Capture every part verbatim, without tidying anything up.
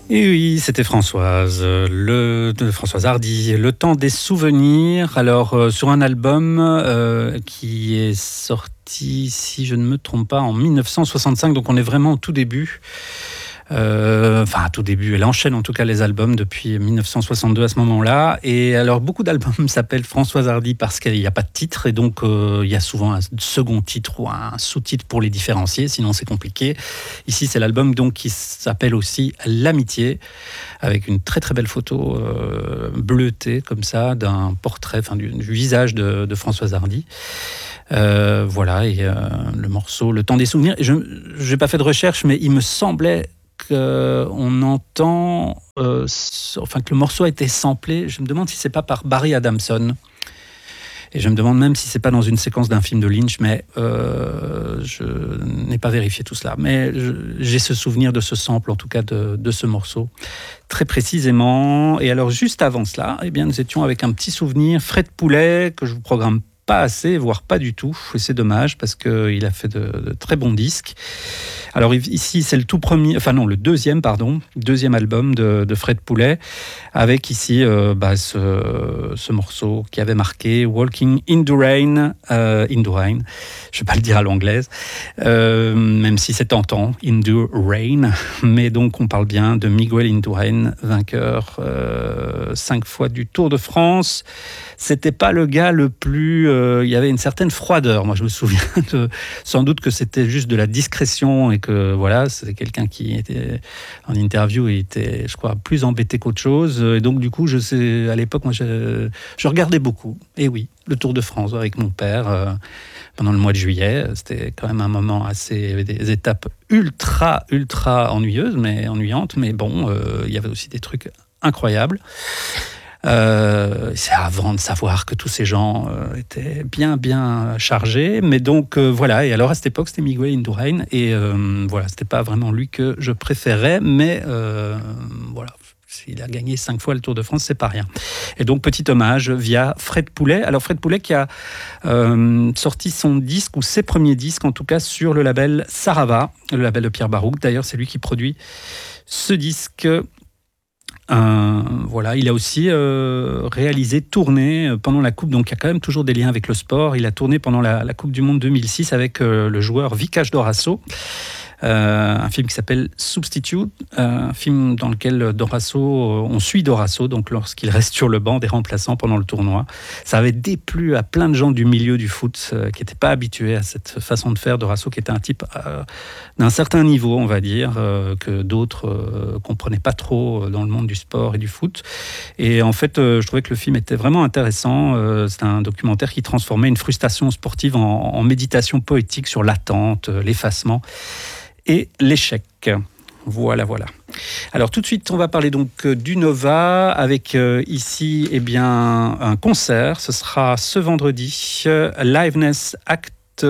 Et oui, c'était Françoise, le, de Françoise Hardy, Le temps des souvenirs. Alors, euh, sur un album euh, qui est sorti, si je ne me trompe pas, en mille neuf cent soixante-cinq, donc on est vraiment au tout début. Euh, enfin, à tout début, elle enchaîne en tout cas les albums depuis mille neuf cent soixante-deux à ce moment-là. Et alors, beaucoup d'albums s'appellent Françoise Hardy parce qu'il n'y a pas de titre. Et donc, euh, il y a souvent un second titre ou un sous-titre pour les différencier, sinon c'est compliqué. Ici, c'est l'album donc, qui s'appelle aussi L'Amitié, avec une très très belle photo euh, bleutée, comme ça, d'un portrait, enfin, du, du visage de, de Françoise Hardy. Euh, voilà, et euh, le morceau Le temps des souvenirs. Et je n'ai pas fait de recherche, mais il me semblait qu'on entend, euh, enfin que le morceau a été samplé. Je me demande si c'est pas par Barry Adamson. Et je me demande même si c'est pas dans une séquence d'un film de Lynch, mais euh, je n'ai pas vérifié tout cela. Mais je, j'ai ce souvenir de ce sample, en tout cas de, de ce morceau, très précisément. Et alors juste avant cela, eh bien, nous étions avec un petit souvenir, Fred Poulet, que je vous programme pas assez, voire pas du tout. Et c'est dommage parce qu'il a fait de, de très bons disques. Alors ici, c'est le tout premier, enfin non, le deuxième, pardon, deuxième album de, de Fred Poulet, avec ici euh, bah, ce, ce morceau qui avait marqué Walking in the Rain, euh, in the Rain, je ne vais pas le dire à l'anglaise, euh, même si c'est tentant, in the Rain, mais donc on parle bien de Miguel Indurain, vainqueur euh, cinq fois du Tour de France. C'était pas le gars le plus, euh, il y avait une certaine froideur. Moi, je me souviens de, sans doute que c'était juste de la discrétion et que voilà, c'était quelqu'un qui était en interview et était, je crois, plus embêté qu'autre chose. Et donc, du coup, je sais, à l'époque, moi, je, je regardais beaucoup. Et oui, le Tour de France avec mon père euh, pendant le mois de juillet. C'était quand même un moment assez, il y avait des étapes ultra, ultra ennuyeuses, mais ennuyantes. Mais bon, euh, il y avait aussi des trucs incroyables. Euh, c'est avant de savoir que tous ces gens euh, étaient bien bien chargés, mais donc euh, voilà. Et alors à cette époque c'était Miguel Indurain et euh, voilà, c'était pas vraiment lui que je préférais, mais euh, voilà, il a gagné cinq fois le Tour de France, c'est pas rien. Et donc petit hommage via Fred Poulet. Alors Fred Poulet qui a euh, sorti son disque ou ses premiers disques en tout cas sur le label Sarava, le label de Pierre Barouk. D'ailleurs c'est lui qui produit ce disque. Euh, voilà, il a aussi euh, réalisé, tourné pendant la Coupe, donc il y a quand même toujours des liens avec le sport. Il a tourné pendant la, la Coupe du Monde deux mille six avec euh, le joueur Vikash Dorasso. Euh, un film qui s'appelle Substitute, euh, un film dans lequel Dorasso, euh, on suit Dorasso, donc lorsqu'il reste sur le banc des remplaçants pendant le tournoi. Ça avait déplu à plein de gens du milieu du foot euh, qui n'étaient pas habitués à cette façon de faire. Dorasso qui était un type euh, d'un certain niveau, on va dire, euh, que d'autres euh, comprenaient pas trop dans le monde du sport et du foot. Et en fait, euh, je trouvais que le film était vraiment intéressant. Euh, c'est un documentaire qui transformait une frustration sportive en, en méditation poétique sur l'attente, l'effacement et l'échec. Voilà, voilà. Alors tout de suite, on va parler donc du Nova avec euh, ici eh bien, un concert. Ce sera ce vendredi, euh, Liveness Act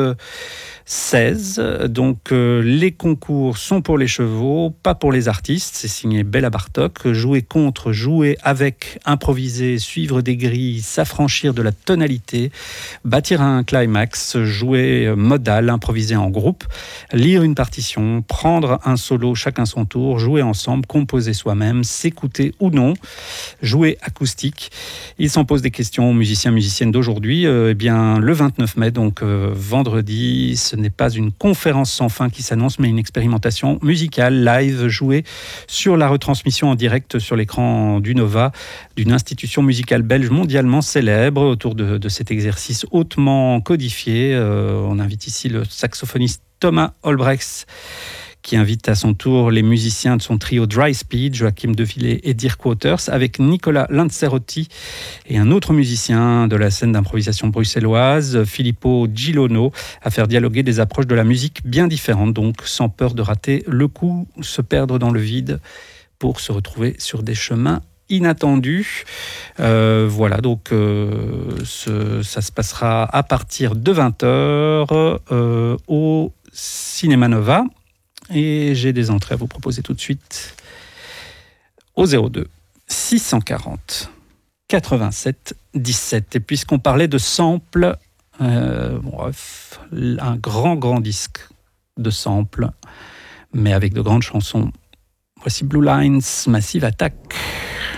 seize. Donc euh, les concours sont pour les chevaux, pas pour les artistes. C'est signé Bella Bartok. Jouer contre, jouer avec, improviser, suivre des grilles, s'affranchir de la tonalité, bâtir un climax, jouer modal, improviser en groupe, lire une partition, prendre un solo chacun son tour, jouer ensemble, composer soi-même, s'écouter ou non, jouer acoustique. Il s'en pose des questions aux musiciens, musiciennes d'aujourd'hui. Euh, eh bien, le vingt-neuf mai, donc euh, vendredi, ce n'est pas une conférence sans fin qui s'annonce, mais une expérimentation musicale live jouée sur la retransmission en direct sur l'écran du Nova, d'une institution musicale belge mondialement célèbre autour de, de cet exercice hautement codifié. Euh, on invite ici le saxophoniste Thomas Olbrechts, qui invite à son tour les musiciens de son trio Dry Speed, Joachim Devillé et Dirk Wouters, avec Nicolas Lancerotti et un autre musicien de la scène d'improvisation bruxelloise, Filippo Gilono, à faire dialoguer des approches de la musique bien différentes, donc sans peur de rater le coup, se perdre dans le vide pour se retrouver sur des chemins inattendus. Euh, voilà, donc euh, ce, ça se passera à partir de vingt heures euh, au Cinéma Nova. Et j'ai des entrées à vous proposer tout de suite au zéro deux six cent quarante quatre-vingt-sept dix-sept. Et puisqu'on parlait de samples, euh, bref, un grand, grand disque de samples, mais avec de grandes chansons Voici Blue Lines, Massive Attack.